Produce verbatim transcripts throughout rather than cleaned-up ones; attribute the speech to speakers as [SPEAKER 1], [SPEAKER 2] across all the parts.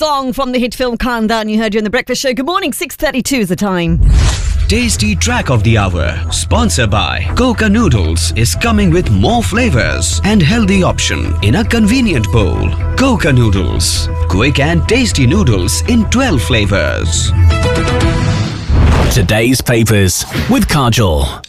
[SPEAKER 1] song from the hit film Khandan you heard during the breakfast show. Good morning, six thirty-two is the time.
[SPEAKER 2] Tasty Track of the Hour, sponsored by Coca Noodles, is coming with more flavors and healthy option in a convenient bowl. Coca Noodles, quick and tasty noodles in twelve flavors.
[SPEAKER 3] Today's papers with Kajol.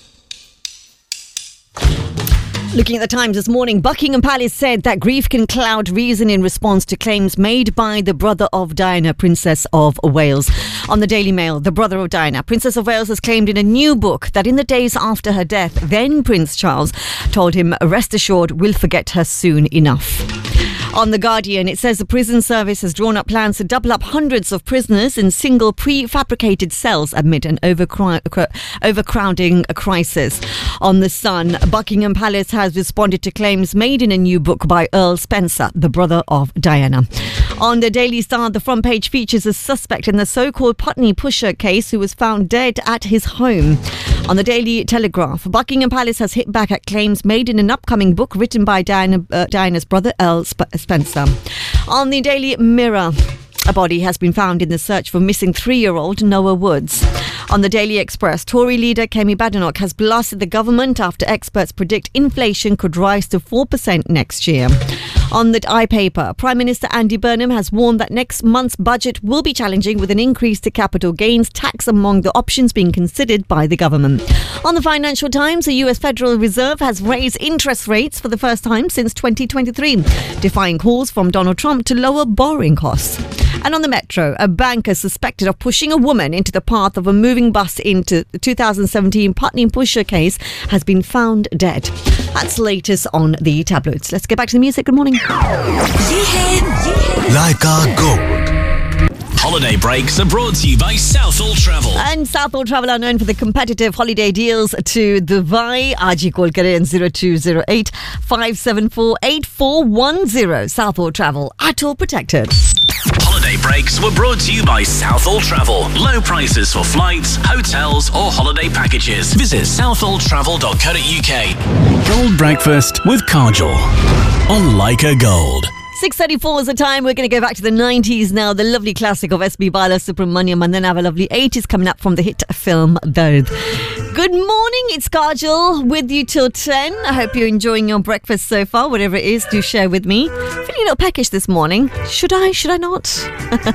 [SPEAKER 1] Looking at the Times this morning, Buckingham Palace said that grief can cloud reason in response to claims made by the brother of Diana, Princess of Wales. On the Daily Mail, the brother of Diana, Princess of Wales, has claimed in a new book that in the days after her death, then Prince Charles told him, rest assured, we'll forget her soon enough. On The Guardian, it says the prison service has drawn up plans to double up hundreds of prisoners in single prefabricated cells amid an overcry- overcrowding crisis. On The Sun, Buckingham Palace has responded to claims made in a new book by Earl Spencer, the brother of Diana. On the Daily Star, the front page features a suspect in the so-called Putney Pusher case who was found dead at his home. On the Daily Telegraph, Buckingham Palace has hit back at claims made in an upcoming book written by Diana, uh, Diana's brother, Earl Sp- Spencer. On the Daily Mirror, a body has been found in the search for missing three-year-old Noah Woods. On the Daily Express, Tory leader Kemi Badenoch has blasted the government after experts predict inflation could rise to four percent next year. On the iPaper, Prime Minister Andy Burnham has warned that next month's budget will be challenging with an increase to capital gains tax among the options being considered by the government. On the Financial Times, the U S Federal Reserve has raised interest rates for the first time since twenty twenty-three, defying calls from Donald Trump to lower borrowing costs. And on the Metro, a banker suspected of pushing a woman into the path of a moving bus into the two thousand seventeen Putney Pusher case has been found dead. That's the latest on the tabloids. Let's get back to the music. Good morning.
[SPEAKER 4] Leica Gold.
[SPEAKER 3] Holiday breaks are brought to you by Southall Travel.
[SPEAKER 1] And Southall Travel are known for the competitive holiday deals to Dubai. Aaj hi call kare zero two zero eight five seven four eight four one zero. Southall Travel, at all protected.
[SPEAKER 3] Holiday breaks were brought to you by Southall Travel. Low prices for flights, hotels or holiday packages. Visit southall travel dot co dot uk. Gold breakfast with Kajol on Leica Gold.
[SPEAKER 1] six thirty-four is the time. We're going to go back to the nineties now. The lovely classic of S B Balasubramaniam, and then have a lovely eighties coming up from the hit film Dard. Good morning, it's Kajol with you till ten. I hope you're enjoying your breakfast so far. Whatever it is, do share with me. Feeling a little peckish this morning. Should I? Should I not?